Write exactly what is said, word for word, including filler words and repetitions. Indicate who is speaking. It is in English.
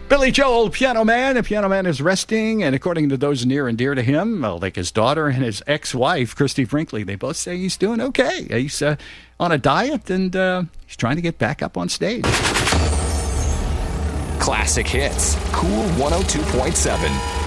Speaker 1: Billy Joel, Piano Man. The Piano Man is resting, and according to those near and dear to him, well, like his daughter and his ex-wife, Christy Brinkley, they both say he's doing okay. He's uh, on a diet, and uh, he's trying to get back up on stage.
Speaker 2: Classic hits. Cool one oh two point seven.